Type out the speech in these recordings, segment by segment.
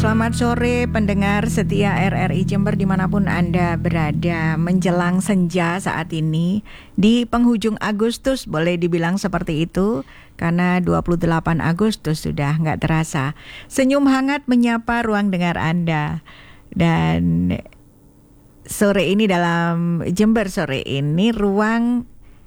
Selamat sore pendengar setia RRI Jember dimanapun Anda berada. Menjelang senja saat ini, di penghujung Agustus boleh dibilang seperti itu, karena 28 Agustus sudah nggak terasa. Senyum hangat menyapa ruang dengar Anda. Dan sore ini dalam Jember sore ini, ruang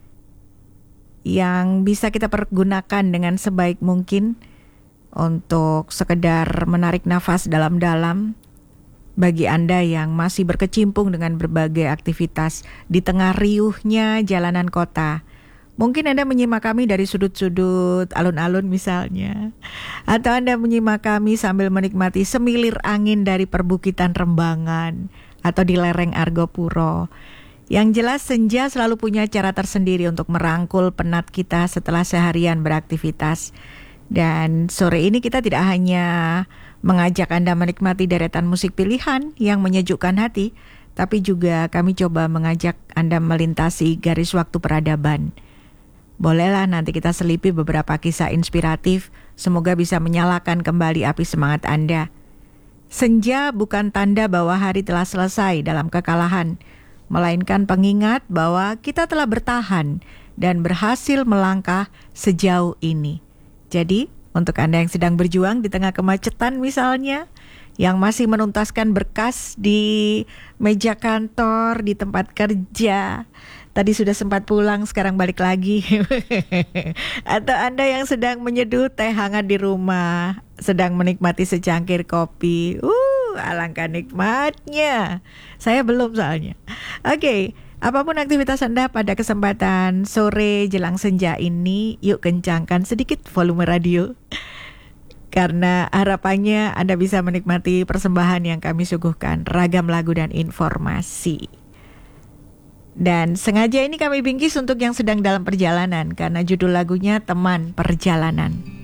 yang bisa kita pergunakan dengan sebaik mungkin untuk sekedar menarik nafas dalam-dalam bagi Anda yang masih berkecimpung dengan berbagai aktivitas di tengah riuhnya jalanan kota. Mungkin Anda menyimak kami dari sudut-sudut alun-alun misalnya, atau Anda menyimak kami sambil menikmati semilir angin dari perbukitan Rembangan atau di lereng Argopuro. Yang jelas senja selalu punya cara tersendiri untuk merangkul penat kita setelah seharian beraktivitas. Dan sore ini kita tidak hanya mengajak Anda menikmati deretan musik pilihan yang menyejukkan hati, tapi juga kami coba mengajak Anda melintasi garis waktu peradaban. Bolehlah nanti kita selipi beberapa kisah inspiratif, semoga bisa menyalakan kembali api semangat Anda. Senja bukan tanda bahwa hari telah selesai dalam kekalahan, melainkan pengingat bahwa kita telah bertahan dan berhasil melangkah sejauh ini. Jadi, untuk Anda yang sedang berjuang di tengah kemacetan misalnya, yang masih menuntaskan berkas di meja kantor, di tempat kerja, tadi sudah sempat pulang, sekarang balik lagi. Atau Anda yang sedang menyeduh teh hangat di rumah, sedang menikmati secangkir kopi. Alangkah nikmatnya. Saya belum soalnya. Oke. Apapun aktivitas Anda pada kesempatan sore jelang senja ini, yuk kencangkan sedikit volume radio. Karena harapannya Anda bisa menikmati persembahan yang kami suguhkan, ragam lagu dan informasi. Dan sengaja ini kami bingkis untuk yang sedang dalam perjalanan, karena judul lagunya Teman Perjalanan.